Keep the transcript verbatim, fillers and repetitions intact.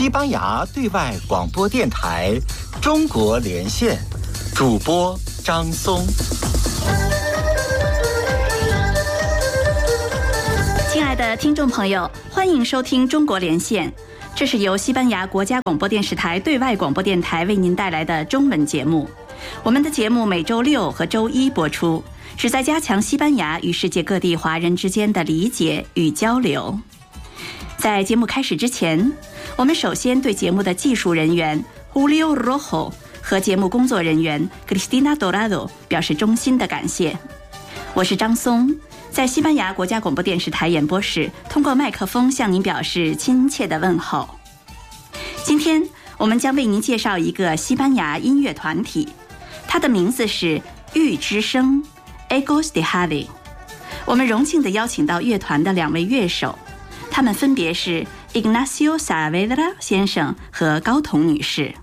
西班牙对外广播电台中国连线，主播张松。 亲爱的听众朋友，欢迎收听中国连线，这是由西班牙国家广播电视台对外广播电台为您带来的中文节目。我们的节目每周六和周一播出，旨在加强西班牙与世界各地华人之间的理解与交流。在节目开始之前，我们首先对节目的技术人员 Julio Rojo 和节目工作人员 Cristina Dorado 表示衷心的感谢。我是张松，在西班牙国家广播电视台演播室通过麦克风向您表示亲切的问候。今天我们将为您介绍一个西班牙音乐团体，它的名字是玉之声 Ecos de Javi。 我们荣幸地邀请到乐团的两位乐手，他们分别是 Ignacio Saavedra 先生和高彤女士。